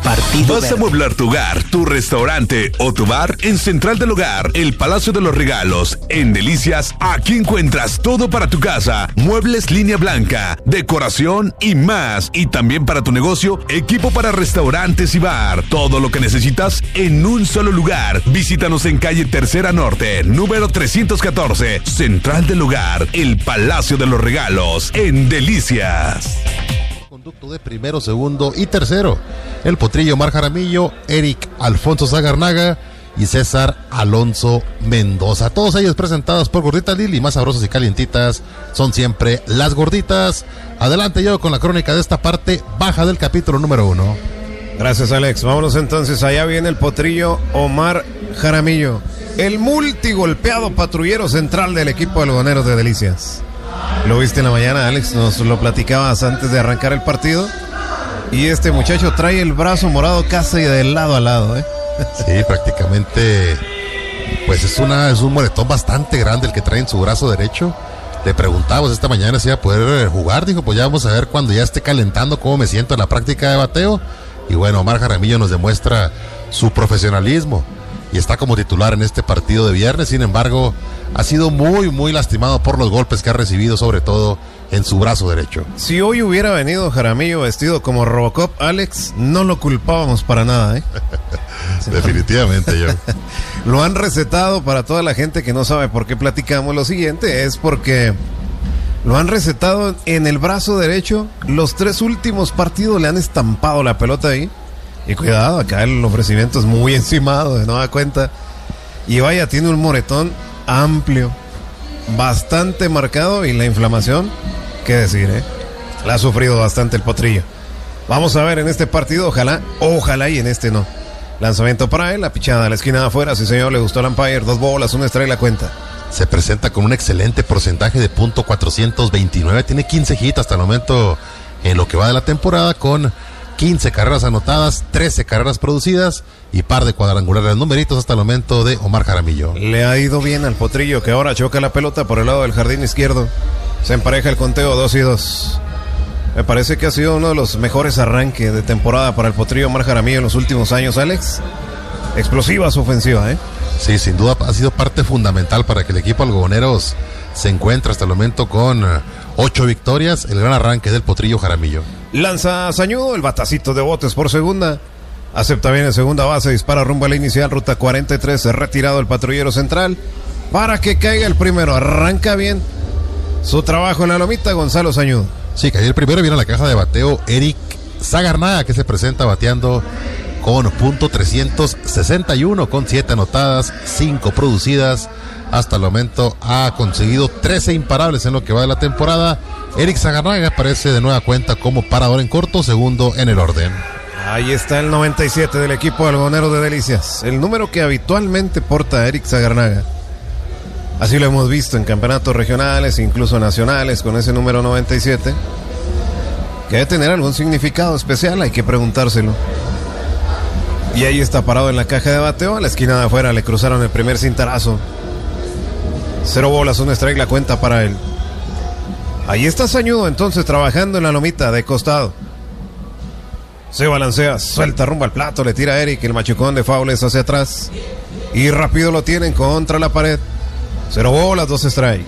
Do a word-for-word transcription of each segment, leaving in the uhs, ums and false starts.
Partido ¿Vas Verde. a amueblar tu hogar, tu restaurante o tu bar? En Central del Hogar, el Palacio de los Regalos, en Delicias, aquí encuentras todo para tu casa, muebles línea blanca, decoración y más. Y también para tu negocio, equipo para restaurantes y bar. Todo lo que necesitas en un solo lugar. Visítanos en calle Tercera Norte, número trescientos catorce, Central del Hogar, el Palacio de los Regalos, en Delicias. Conducto de primero, segundo y tercero, el Potrillo Omar Jaramillo, Eric Alfonso Zagarnaga y César Alonso Mendoza. Todos ellos presentados por Gordita Lili, más sabrosas y calientitas son siempre las gorditas. Adelante yo con la crónica de esta parte baja del capítulo número uno. Gracias, Alex. Vámonos entonces, allá viene el Potrillo Omar Jaramillo, el multigolpeado patrullero central del equipo de Algodoneros de Delicias. Lo viste en la mañana, Alex, nos lo platicabas antes de arrancar el partido. Y este muchacho trae el brazo morado casi de lado a lado, ¿eh? Sí, prácticamente, pues es una es un moretón bastante grande el que trae en su brazo derecho. Le preguntamos esta mañana si iba a poder jugar, dijo, pues ya vamos a ver cuando ya esté calentando cómo me siento en la práctica de bateo. Y bueno, Omar Jaramillo nos demuestra su profesionalismo y está como titular en este partido de viernes. Sin embargo, ha sido muy, muy lastimado por los golpes que ha recibido, sobre todo en su brazo derecho. Si hoy hubiera venido Jaramillo vestido como Robocop, Alex, no lo culpábamos para nada, ¿eh? Definitivamente yo. Lo han recetado para toda la gente que no sabe por qué platicamos lo siguiente, es porque lo han recetado en el brazo derecho. Los tres últimos partidos le han estampado la pelota ahí. Y cuidado, acá el ofrecimiento es muy encimado, de nueva cuenta. Y vaya, tiene un moretón amplio, bastante marcado, y la inflamación, qué decir, ¿eh? La ha sufrido bastante el Potrillo. Vamos a ver en este partido, ojalá, ojalá y en este no. Lanzamiento para él, la pichada a la esquina de afuera, sí señor, le gustó el umpire, dos bolas, una extra y la cuenta. Se presenta con un excelente porcentaje de punto cuatrocientos veintinueve, tiene quince hits hasta el momento en lo que va de la temporada, con quince carreras anotadas, trece carreras producidas y par de cuadrangulares. Numeritos hasta el momento de Omar Jaramillo. Le ha ido bien al Potrillo, que ahora choca la pelota por el lado del jardín izquierdo. Se empareja el conteo, dos y dos. Me parece que ha sido uno de los mejores arranques de temporada para el Potrillo Omar Jaramillo en los últimos años, Alex. Explosiva su ofensiva, ¿eh? Sí, sin duda ha sido parte fundamental para que el equipo Algodoneros se encuentre hasta el momento con ocho victorias. El gran arranque del Potrillo Jaramillo. Lanza Sañudo, el batacito de botes por segunda. Acepta bien en segunda base, dispara rumbo a la inicial, ruta cuarenta y tres, retirado el patrullero central para que caiga el primero. Arranca bien su trabajo en la lomita, Gonzalo Sañudo. Sí, cayó el primero, viene a la caja de bateo Eric Zagarnaga, que se presenta bateando con punto trescientos sesenta y uno, con siete anotadas, cinco producidas. Hasta el momento ha conseguido trece imparables en lo que va de la temporada. Eric Zagarnaga aparece de nueva cuenta como parador en corto, segundo en el orden. Ahí está el noventa y siete del equipo algonero de Delicias, el número que habitualmente porta Eric Zagarnaga. Así lo hemos visto en campeonatos regionales, incluso nacionales, con ese número noventa y siete. Que debe tener algún significado especial, hay que preguntárselo. Y ahí está parado en la caja de bateo, a la esquina de afuera le cruzaron el primer cintarazo. Cero bolas, un strike, la cuenta para él. Ahí está Sañudo entonces trabajando en la lomita de costado. Se balancea, suelta rumbo al plato, le tira a Eric, el machucón de faules hacia atrás. Y rápido lo tienen contra la pared. Cero bolas, dos strike.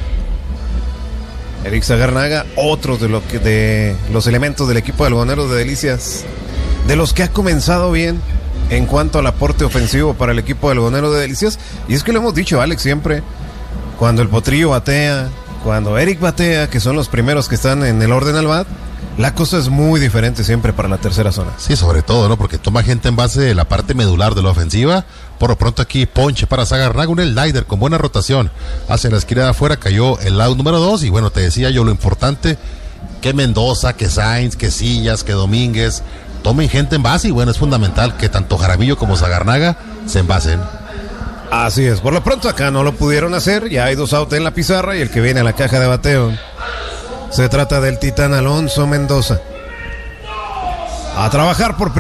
Eric Zagarnaga, otro de, lo que, de los elementos del equipo de Algodoneros de Delicias, de los que ha comenzado bien en cuanto al aporte ofensivo para el equipo de Algodoneros de Delicias. Y es que lo hemos dicho, Alex, siempre, cuando el Potrillo batea, cuando Eric batea, que son los primeros que están en el orden al bat, la cosa es muy diferente siempre para la tercera zona. Sí, sobre todo, ¿no? Porque toma gente en base de la parte medular de la ofensiva. Por lo pronto aquí ponche para Zagarnaga, un slider con buena rotación hacia la esquina de afuera, cayó el lado número dos. Y bueno, te decía yo lo importante, que Mendoza, que Sainz, que Sillas, que Domínguez tomen gente en base. Y bueno, es fundamental que tanto Jaramillo como Zagarnaga se envasen. Así es, por lo pronto acá no lo pudieron hacer, ya hay dos outs en la pizarra y el que viene a la caja de bateo se trata del titán Alonso Mendoza. A trabajar por primera